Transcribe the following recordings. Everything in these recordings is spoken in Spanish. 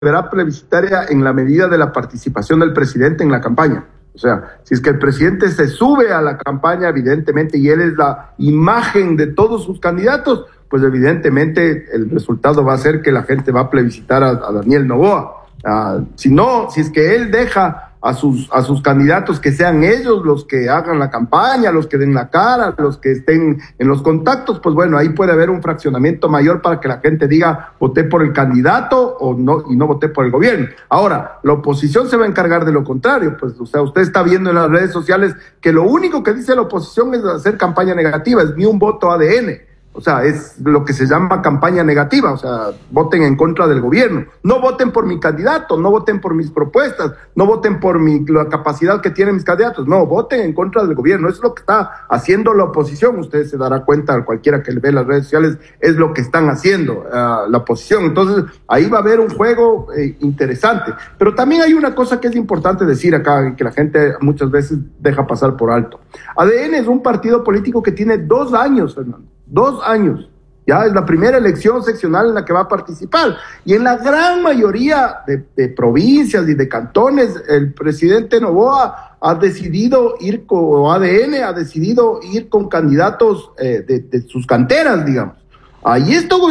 deberá plebiscitaria en la medida de la participación del presidente en la campaña. O sea, si es que el presidente se sube a la campaña, evidentemente, y él es la imagen de todos sus candidatos, pues evidentemente el resultado va a ser que la gente va a plebiscitar a Daniel Noboa. Si es que él deja a sus candidatos que sean ellos los que hagan la campaña, los que den la cara, los que estén en los contactos, pues bueno, ahí puede haber un fraccionamiento mayor para que la gente diga voté por el candidato o no, y no voté por el gobierno. Ahora, la oposición se va a encargar de lo contrario, pues o sea, usted está viendo en las redes sociales que lo único que dice la oposición es hacer campaña negativa, es ni un voto ADN. O sea, es lo que se llama campaña negativa, o sea, voten en contra del gobierno. No voten por mi candidato, no voten por mis propuestas, no voten por la capacidad que tienen mis candidatos, no, voten en contra del gobierno. Eso es lo que está haciendo la oposición. Ustedes se dará cuenta, cualquiera que ve las redes sociales, es lo que están haciendo la oposición. Entonces, ahí va a haber un juego interesante. Pero también hay una cosa que es importante decir acá, que la gente muchas veces deja pasar por alto. ADN es un partido político que tiene 2 años, Fernando. 2 años, ya es la primera elección seccional en la que va a participar, y en la gran mayoría de provincias y de cantones, el presidente Noboa ha decidido ir con ADN, ha decidido ir con candidatos de sus canteras, digamos. Y esto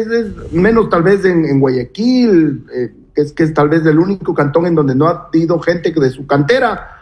es menos tal vez en Guayaquil, que es tal vez el único cantón en donde no ha ido gente de su cantera,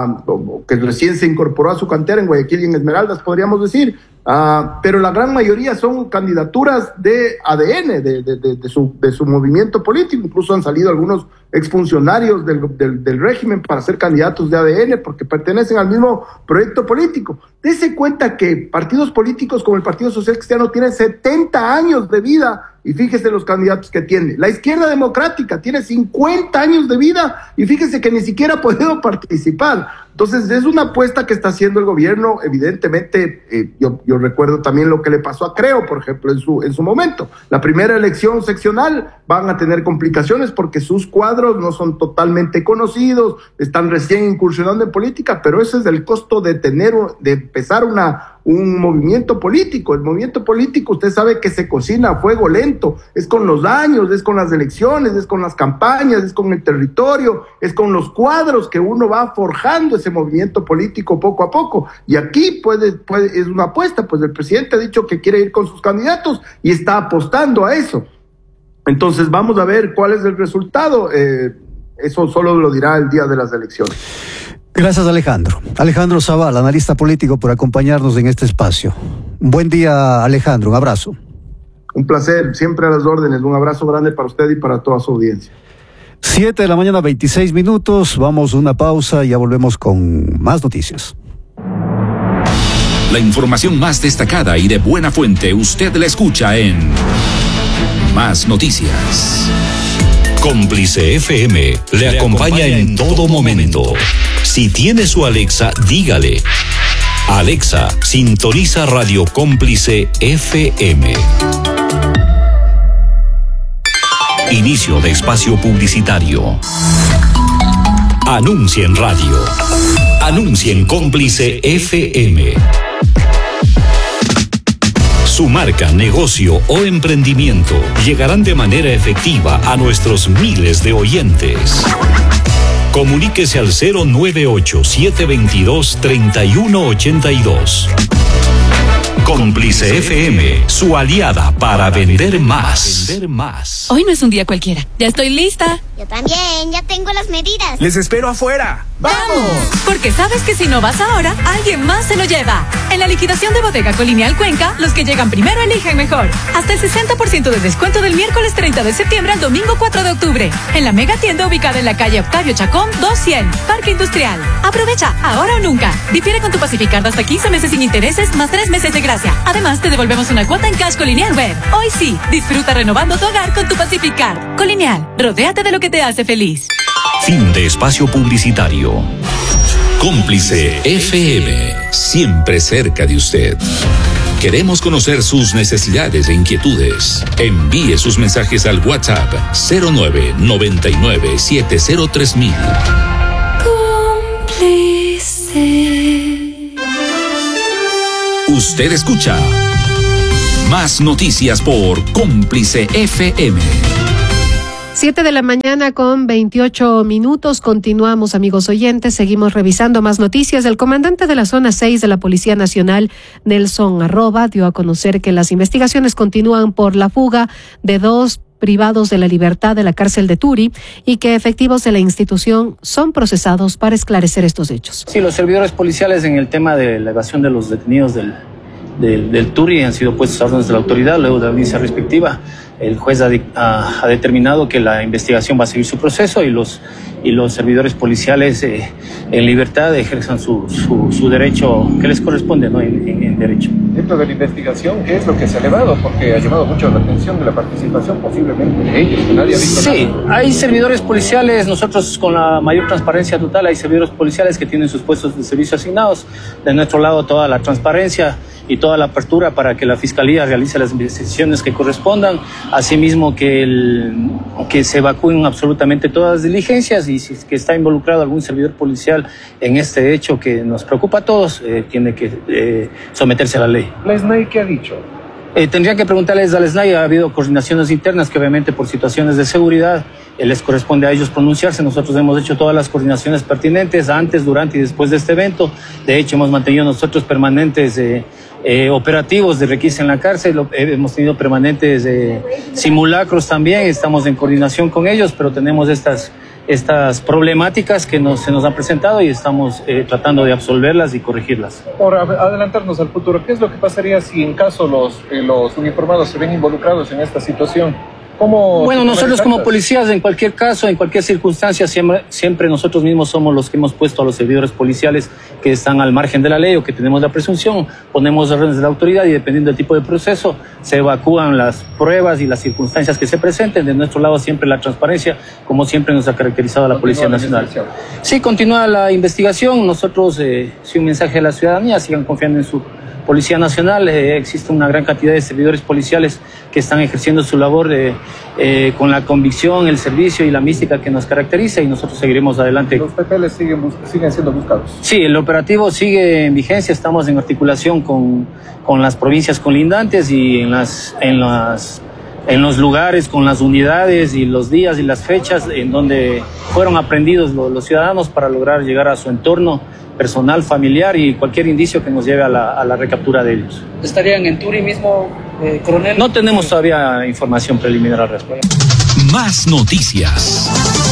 que recién se incorporó a su cantera en Guayaquil y en Esmeraldas, podríamos decir. Pero la gran mayoría son candidaturas de ADN, de su movimiento político. Incluso han salido algunos exfuncionarios del régimen para ser candidatos de ADN porque pertenecen al mismo proyecto político. Dese cuenta que partidos políticos como el Partido Social Cristiano tienen 70 años de vida, y fíjese los candidatos que tiene. La Izquierda Democrática tiene 50 años de vida y fíjese que ni siquiera ha podido participar. Entonces es una apuesta que está haciendo el gobierno. Evidentemente, yo recuerdo también lo que le pasó a Creo, por ejemplo, en su momento. La primera elección seccional van a tener complicaciones porque sus cuadros no son totalmente conocidos, están recién incursionando en política, pero ese es el costo de empezar un movimiento político. El movimiento político, usted sabe que se cocina a fuego lento, es con los años, es con las elecciones, es con las campañas, es con el territorio, es con los cuadros que uno va forjando ese movimiento político poco a poco. Y aquí es una apuesta, pues el presidente ha dicho que quiere ir con sus candidatos y está apostando a eso. Entonces vamos a ver cuál es el resultado. Eso solo lo dirá el día de las elecciones. Gracias, Alejandro. Alejandro Zavala, analista político, por acompañarnos en este espacio. Buen día, Alejandro. Un abrazo. Un placer, siempre a las órdenes. Un abrazo grande para usted y para toda su audiencia. 7:26 a.m. Vamos a una pausa y ya volvemos con más noticias. La información más destacada y de buena fuente usted la escucha en Más Noticias. Cómplice FM le acompaña en todo momento. Si tiene su Alexa, dígale: Alexa, sintoniza Radio Cómplice FM. Inicio de espacio publicitario. Anuncia en radio. Anuncia en Cómplice FM. Su marca, negocio o emprendimiento llegarán de manera efectiva a nuestros miles de oyentes. Comuníquese al 098-722-3182. Cómplice FM, su aliada para vender más. Hoy no es un día cualquiera. Ya estoy lista. Yo también, ya tengo las medidas. Les espero afuera. ¡Vamos! Porque sabes que si no vas ahora, alguien más se lo lleva. En la liquidación de Bodega Colonial Cuenca, los que llegan primero eligen mejor. Hasta el 60% de descuento del miércoles 30 de septiembre al domingo 4 de octubre. En la mega tienda ubicada en la calle Octavio Chacón, 200, Parque Industrial. Aprovecha, ahora o nunca. Difiere con tu Pacificard hasta 15 meses sin intereses, más 3 meses de gracia. Además, te devolvemos una cuota en cash Colonial Web. Hoy sí, disfruta renovando tu hogar con tu Pacificard. Colonial, rodéate de lo que te hace feliz. Fin de espacio publicitario. Cómplice FM, siempre cerca de usted. Queremos conocer sus necesidades e inquietudes. Envíe sus mensajes al WhatsApp 0999703000. Cómplice. Usted escucha Más Noticias por Cómplice FM. 7 de la mañana con 28 minutos. Continuamos, amigos oyentes. Seguimos revisando más noticias. El comandante de la zona 6 de la Policía Nacional, Nelson Arroba, dio a conocer que las investigaciones continúan por la fuga de 2 privados de la libertad de la cárcel de Turi y que efectivos de la institución son procesados para esclarecer estos hechos. Sí, los servidores policiales en el tema de la evasión de los detenidos del Turi han sido puestos a órdenes de la autoridad luego de la audiencia respectiva. El juez ha determinado que la investigación va a seguir su proceso y los servidores policiales en libertad ejerzan su derecho que les corresponde, ¿no? en derecho. Dentro de la investigación, ¿qué es lo que se ha elevado? Porque ha llamado mucho la atención de la participación posiblemente de ellos, que nadie ha visto nada. Sí, hay servidores policiales, nosotros con la mayor transparencia total, hay servidores policiales que tienen sus puestos de servicio asignados. De nuestro lado, toda la transparencia y toda la apertura para que la Fiscalía realice las investigaciones que correspondan, asimismo que se evacúen absolutamente todas las diligencias y si es que está involucrado algún servidor policial en este hecho que nos preocupa a todos, tiene que someterse a la ley. ¿La SNAI qué ha dicho? Tendrían que preguntarles al SNAI, ha habido coordinaciones internas que obviamente por situaciones de seguridad les corresponde a ellos pronunciarse. Nosotros hemos hecho todas las coordinaciones pertinentes antes, durante y después de este evento. De hecho, hemos mantenido nosotros permanentes operativos de requisa en la cárcel, hemos tenido permanentes simulacros también, estamos en coordinación con ellos, pero tenemos estas problemáticas que se nos han presentado y estamos tratando de absolverlas y corregirlas. Por adelantarnos al futuro, ¿qué es lo que pasaría si en caso los uniformados se ven involucrados en esta situación? Bueno, nosotros como policías, en cualquier caso, en cualquier circunstancia, siempre nosotros mismos somos los que hemos puesto a los servidores policiales que están al margen de la ley o que tenemos la presunción, ponemos órdenes de la autoridad y dependiendo del tipo de proceso, se evacúan las pruebas y las circunstancias que se presenten. De nuestro lado siempre la transparencia, como siempre nos ha caracterizado a la Policía Nacional. Sí, continúa la investigación. Nosotros, sí, un mensaje a la ciudadanía, sigan confiando en su Policía Nacional. Existe una gran cantidad de servidores policiales que están ejerciendo su labor con la convicción, el servicio y la mística que nos caracteriza y nosotros seguiremos adelante. ¿Los papeles siguen siendo buscados? Sí, el operativo sigue en vigencia, estamos en articulación con las provincias colindantes y en los lugares, con las unidades y los días y las fechas en donde fueron aprendidos los ciudadanos para lograr llegar a su entorno personal, familiar y cualquier indicio que nos lleve a la recaptura de ellos. ¿Estarían en Turi mismo, coronel? No tenemos todavía información preliminar al respecto. Más noticias.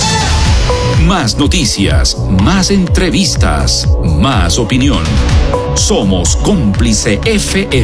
Más noticias, más entrevistas, más opinión. Somos Cómplice FM.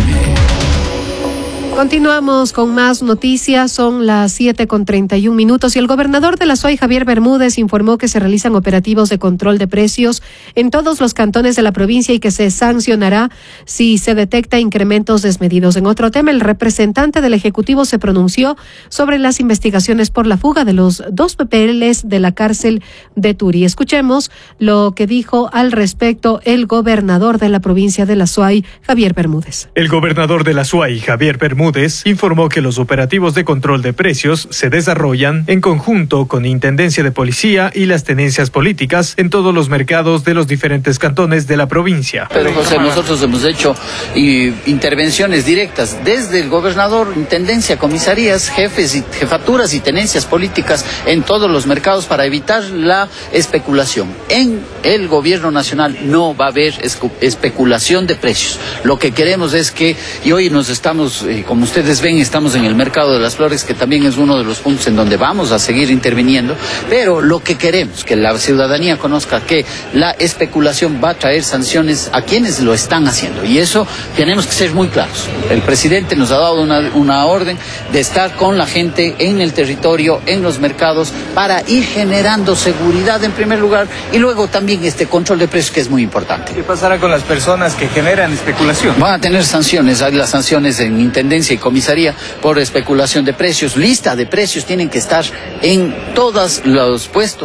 Continuamos con más noticias, son las 7:31 y el gobernador de la SUAY, Javier Bermúdez, informó que se realizan operativos de control de precios en todos los cantones de la provincia y que se sancionará si se detecta incrementos desmedidos. En otro tema, el representante del Ejecutivo se pronunció sobre las investigaciones por la fuga de los 2 PPLs de la cárcel de Turi. Escuchemos lo que dijo al respecto el gobernador de la provincia de la SUAY, Javier Bermúdez. El gobernador de la SUAY, Javier Bermúdez, informó que los operativos de control de precios se desarrollan en conjunto con Intendencia de Policía y las tenencias políticas en todos los mercados de los diferentes cantones de la provincia. Pero José, nosotros hemos hecho intervenciones directas desde el gobernador, Intendencia, comisarías, jefes y jefaturas y tenencias políticas en todos los mercados para evitar la especulación. En el gobierno nacional no va a haber especulación de precios. Lo que queremos es que, y hoy nos estamos, como ustedes ven, estamos en el mercado de las flores, que también es uno de los puntos en donde vamos a seguir interviniendo, pero lo que queremos, que la ciudadanía conozca que la especulación va a traer sanciones a quienes lo están haciendo, y eso tenemos que ser muy claros. El presidente nos ha dado una orden de estar con la gente en el territorio, en los mercados, para ir generando seguridad en primer lugar, y luego también este control de precios, que es muy importante. ¿Qué pasará con las personas que generan especulación? Van a tener sanciones, hay las sanciones en Intendencia y Comisaría por especulación de precios, lista de precios, tienen que estar en todos los puestos,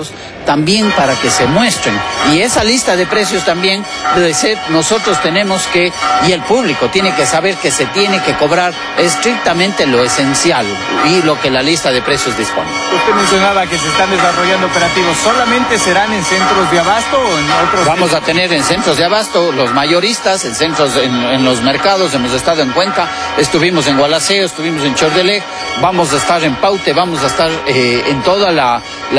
también para que se muestren. Y esa lista de precios también debe ser, nosotros tenemos que, y el público tiene que saber que se tiene que cobrar estrictamente lo esencial y lo que la lista de precios dispone. Usted mencionaba que se están desarrollando operativos, ¿solamente serán en centros de abasto o en otros? Vamos a tener en centros de abasto, los mayoristas, en centros, en los mercados, hemos estado en Cuenca, estuvimos en Gualaceo, estuvimos en Chordelec, vamos a estar en Paute, vamos a estar en toda la